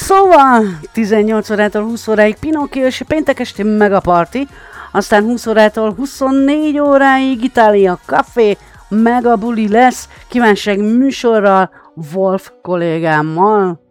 Szóval 18 órától 20 óráig Pinocchio és péntek esti Megaparty, aztán 20 órától 24 óráig Itália Café, Megabuli lesz, kívánság műsorral, Wolf kollégámmal.